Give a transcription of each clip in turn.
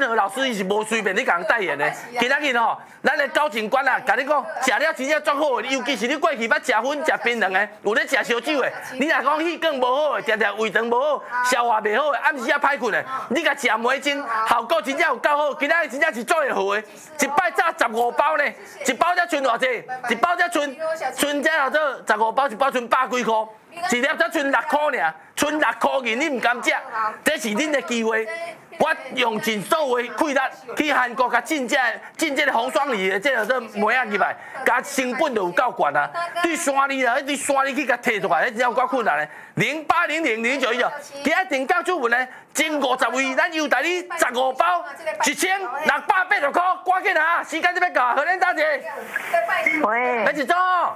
和老师伊是无随便你甲人代言的。今仔日吼，咱的高警官啊，甲你讲，食了真正足好的，尤其是你过去捌食薰、食槟榔的，有咧食烧酒的，你若讲气管无好的，常常胃肠无好，消化袂好的，暗时啊歹困的，你甲食梅精，效果真正有够好。今仔日真正是做会好的，一摆炸15包呢，一包才剩偌济？一包才剩才叫做15包，一包剩百几块。一粒才剩6块尔，剩6块银，你唔敢食，这是恁的机会。我用尽所有的气力去韩国甲进这个红双梨的这个做梅仔入来，甲成本就有够悬啊！对山里啦，对山里去甲摕出来，迄真有够困难的。08000919，今仔定价主文呢，前50位，咱优待你15包，1680块，赶紧啊！时间就要到，和恁打者。喂，来一组。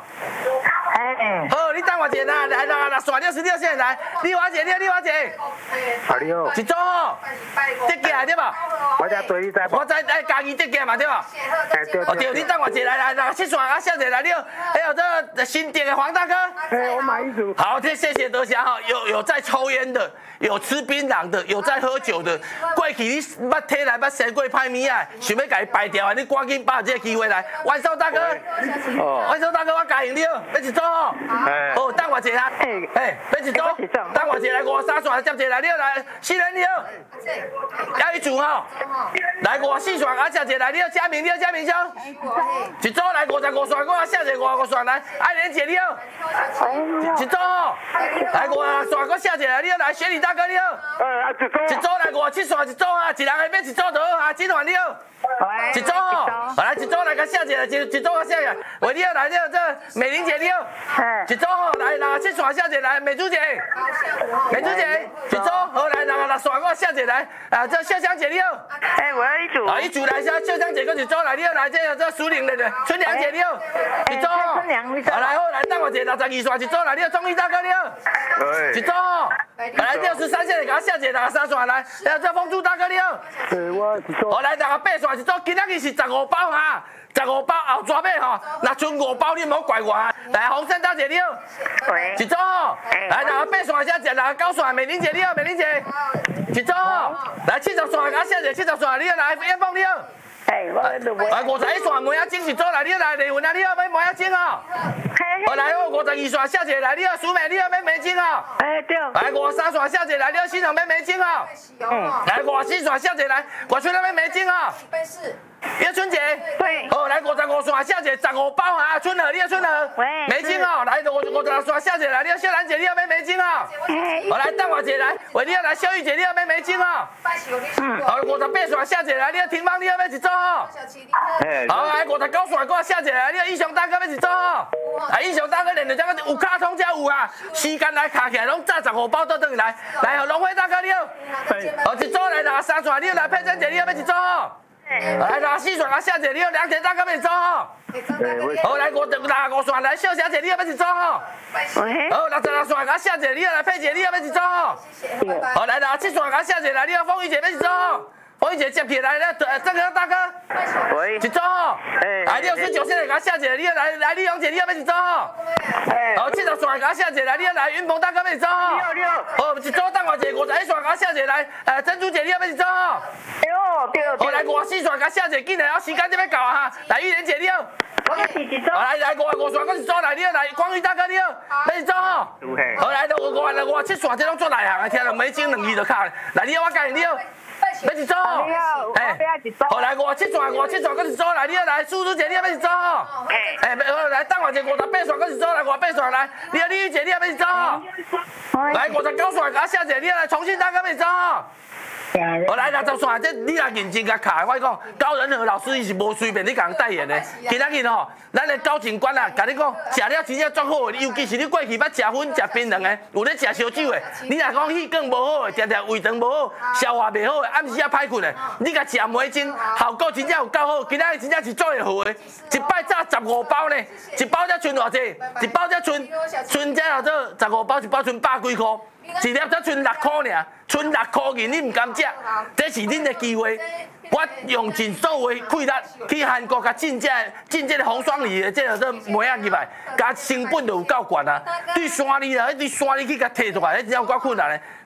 好，你等我一下啦，来算了16先来，你我一下，你我一下。 你好。 一组哦。得价对吧？ 我才对你知无？ 我知爱家己得价嘛对吧？ 对。 哦对，你等我一下来，去算啊，小姐来了，还有这新店的黄大哥。 我买一组。 好，谢谢多谢哈，有在抽烟的，有吃槟榔的，有在喝酒的。过去你捌体内捌生过歹物啊，想要甲伊排掉啊，你赶紧把这个机会来。万寿大哥，万寿大哥，我答应你哦，要一组哦。好，等我一下。要一组，等我一下来53算接一来了来，新人你好。要一组吼，来54算啊，接一来你好，嘉明你好，嘉明兄，一组来55算，我下一55算来，爱莲姐你好，一组吼，来56算，我下一来你好，来雪里大哥你好，一组来57算一组啊，一人下面一组就好啊，金环你好。一组吼，来一组来个下一个，一组个下一个，喂你好来这美玲姐你好，一组吼来67算下一个来美珠姐，美珠姐一组好来66算我下一个来啊这秀香姐你好， 我要一组， 啊一组来秀香姐跟一组来你好来这苏玲的春良姐你好，一组吼，好来好来等我一下62算一组来你好钟义大哥你好，一组吼，来63线给我下一个63算来，这风珠大哥你好， 我一组， 好来68算。一组，今仔日是15包哈，15包后抓尾吼，若剩5包你莫怪我。来，洪生大姐你好，一组吼，来68算下姐，69算美玲姐你好，美玲姐，一组吼，来70算甲下姐70算你好，来燕凤你好，来51算梅仔精一组来你好，来李云啊你好，买梅仔精哦，好来52算下姐来你好，苏美你好买梅精哦， 对， 来53算下姐来你好，新城买梅精哦，来54算下姐来，我春那买梅精哦。叶春姐， 对， 好来55算下姐15包啊，春和你好，春和，梅精哦，来56算下姐来，你好，秀兰姐你好买梅精哦，好来等我姐来，喂你好来秀玉姐你好买梅精哦，好58算下姐来，你好廷芳你好买一组哦，好来59算我下姐来，你好英雄大哥买一组哦，啊英雄大哥连着这个有卡通才有啊，时间来卡起来拢炸15包都等于来，来龙辉大哥你好，好一组来63算你好来佩珍姐你好买一组哦。来64算啊，小姐你好，梁姐大哥要一组吼。好来65算来秀小姐你好要一组吼。好66算啊，小姐你好来佩姐你好要一组吼。好来67算啊，小姐来你好凤玉姐要一组吼。凤玉姐接起来了，这个大哥。一组吼。来69线的啊，小姐你好来李荣姐你好要一组吼。好70算啊，小姐来你好来云鹏大哥要一组吼。好一组等我一下51算啊，小姐来珍珠姐你好要一组吼。好来54算甲下姐紧来，时间就要到啊！来玉莲姐你好，好来55算，我一组来你好，来光宇大哥你好，要一组吼。好来57算，这拢做内行的，听到美金2字就卡。来你好，我介你好，要一组吼。好来57算，我一组来你好，来苏姐你好要一组吼。好来等我一下58算，我一组来58算来，你好李玉姐你好要一组吼。来59算甲下姐你好，来重庆大哥要一组吼。我来60算，这你若认真甲卡，我讲高仁和老师伊是无随便你甲人代言的。今仔日吼，咱的高警官啊，甲你讲食了真正足好的，尤其是你过去捌食薰、食槟榔的，有咧食烧酒的，你若讲气管无好的，常常胃肠无好，消化袂好的，暗时啊歹困的，你甲食梅精，效果真正有够好。今仔日真正是做会好的，一摆炸15包呢，一包才剩偌济？一包才剩才叫做15包，一包剩百几块。一粒才剩6块尔，剩6块银，你唔敢食，这是恁的机会。我用尽所有的气力去韩国甲进这个红双梨的这个做梅仔入来，甲成本就有够悬啊！对山里啦，对山里去甲摕出来，迄真有够困难的。